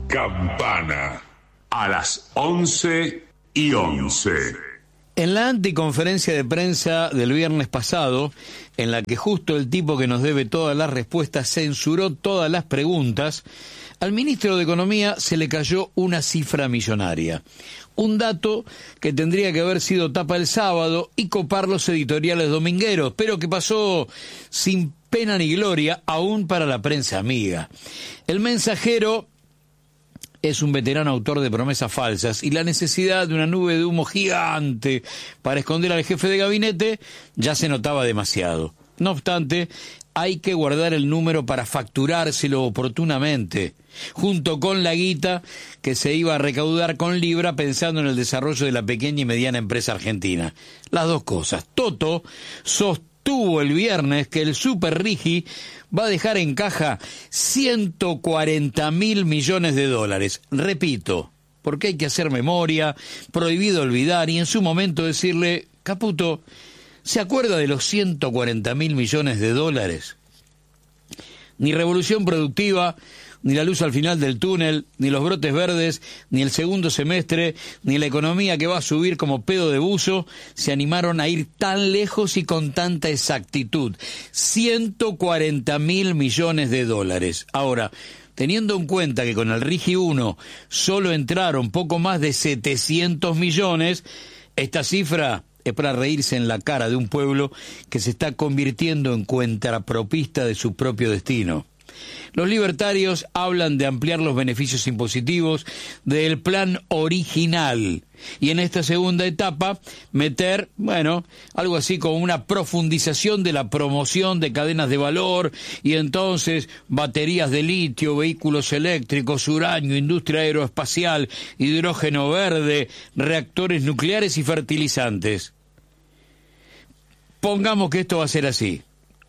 Campana, a las 11:11. En la anticonferencia de prensa del viernes pasado, en la que justo el tipo que nos debe todas las respuestas censuró todas las preguntas, al ministro de Economía se le cayó una cifra millonaria. Un dato que tendría que haber sido tapa el sábado y copar los editoriales domingueros, pero que pasó sin pena ni gloria, aún para la prensa amiga. El Mensajero es un veterano autor de promesas falsas y la necesidad de una nube de humo gigante para esconder al jefe de gabinete ya se notaba demasiado. No obstante, hay que guardar el número para facturárselo oportunamente, junto con la guita que se iba a recaudar con Libra pensando en el desarrollo de la pequeña y mediana empresa argentina. Las dos cosas. Toto sostuvo el viernes que el Super Rigi va a dejar en caja 140.000 millones de dólares. Repito, porque hay que hacer memoria, prohibido olvidar y en su momento decirle, Caputo, ¿se acuerda de los 140.000 millones de dólares? Ni revolución productiva, ni la luz al final del túnel, ni los brotes verdes, ni el segundo semestre, ni la economía que va a subir como pedo de buzo, se animaron a ir tan lejos y con tanta exactitud. 140.000 millones de dólares. Ahora, teniendo en cuenta que con el Rigi 1 solo entraron poco más de 700 millones, esta cifra es para reírse en la cara de un pueblo que se está convirtiendo en cuentapropista de su propio destino. Los libertarios hablan de ampliar los beneficios impositivos del plan original y en esta segunda etapa meter, algo así como una profundización de la promoción de cadenas de valor y entonces baterías de litio, vehículos eléctricos, uranio, industria aeroespacial, hidrógeno verde, reactores nucleares y fertilizantes. Pongamos que esto va a ser así.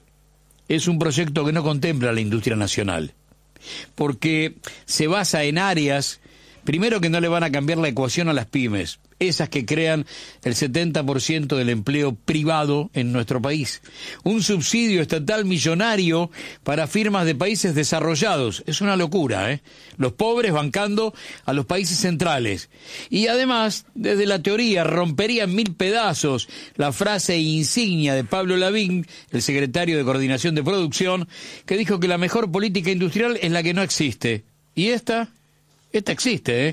Es un proyecto que no contempla la industria nacional, porque se basa en áreas, primero que no le van a cambiar la ecuación a las pymes, esas que crean el 70% del empleo privado en nuestro país. Un subsidio estatal millonario para firmas de países desarrollados. Es una locura, ¿eh? Los pobres bancando a los países centrales. Y además, desde la teoría, rompería en 1000 pedazos la frase insignia de Pablo Lavín, el secretario de Coordinación de Producción, que dijo que la mejor política industrial es la que no existe. Y esta existe, ¿eh?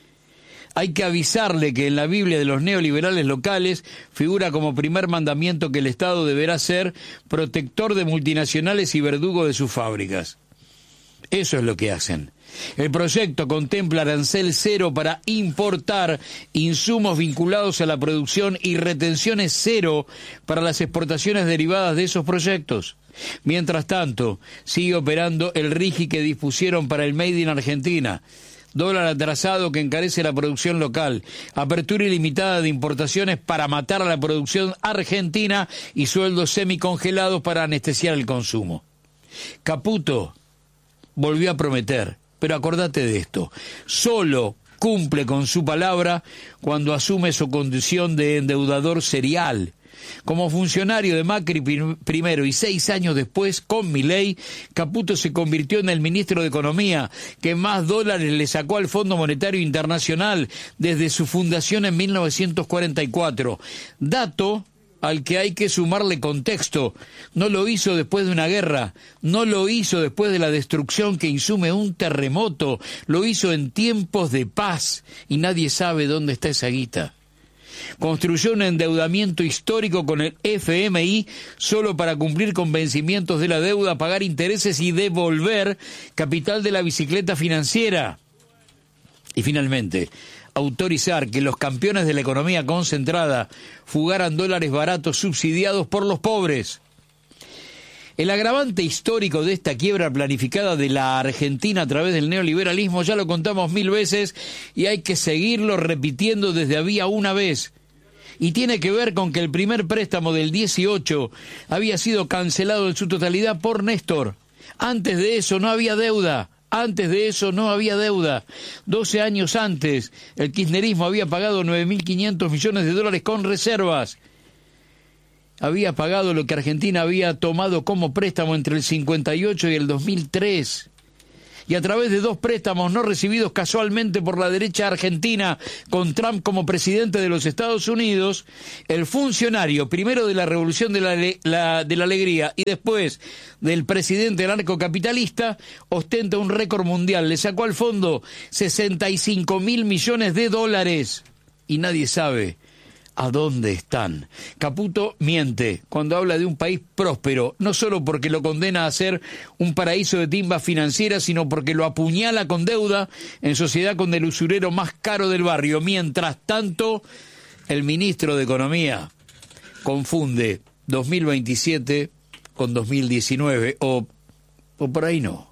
Hay que avisarle que en la Biblia de los neoliberales locales figura como primer mandamiento que el Estado deberá ser protector de multinacionales y verdugo de sus fábricas. Eso es lo que hacen. El proyecto contempla arancel cero para importar insumos vinculados a la producción y retenciones cero para las exportaciones derivadas de esos proyectos. Mientras tanto, sigue operando el Rigi que dispusieron para el Made in Argentina. Dólar atrasado que encarece la producción local, apertura ilimitada de importaciones para matar a la producción argentina y sueldos semicongelados para anestesiar el consumo. Caputo volvió a prometer, pero acordate de esto, solo cumple con su palabra cuando asume su condición de endeudador serial. Como funcionario de Macri primero y 6 años después, con Milei, Caputo se convirtió en el ministro de Economía que más dólares le sacó al Fondo Monetario Internacional desde su fundación en 1944. Dato al que hay que sumarle contexto. No lo hizo después de una guerra, no lo hizo después de la destrucción que insume un terremoto, lo hizo en tiempos de paz y nadie sabe dónde está esa guita. Construyó un endeudamiento histórico con el FMI solo para cumplir con vencimientos de la deuda, pagar intereses y devolver capital de la bicicleta financiera. Y finalmente, autorizar que los campeones de la economía concentrada fugaran dólares baratos subsidiados por los pobres. El agravante histórico de esta quiebra planificada de la Argentina a través del neoliberalismo ya lo contamos 1000 veces y hay que seguirlo repitiendo desde había una vez. Y tiene que ver con que el primer préstamo del 18 había sido cancelado en su totalidad por Néstor. Antes de eso no había deuda. 12 años antes, el kirchnerismo había pagado 9.500 millones de dólares con reservas. Había pagado lo que Argentina había tomado como préstamo entre el 58 y el 2003. y a través de 2 préstamos no recibidos casualmente por la derecha argentina con Trump como presidente de los Estados Unidos, el funcionario, primero de la Revolución de la Alegría y después del presidente anarcocapitalista, ostenta un récord mundial. Le sacó al fondo 65.000 millones de dólares y nadie sabe ¿a dónde están? Caputo miente cuando habla de un país próspero, no solo porque lo condena a ser un paraíso de timbas financieras, sino porque lo apuñala con deuda en sociedad con el usurero más caro del barrio. Mientras tanto, el ministro de Economía confunde 2027 con 2019, o por ahí no.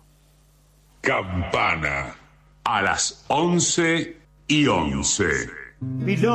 Campana a las 11:11.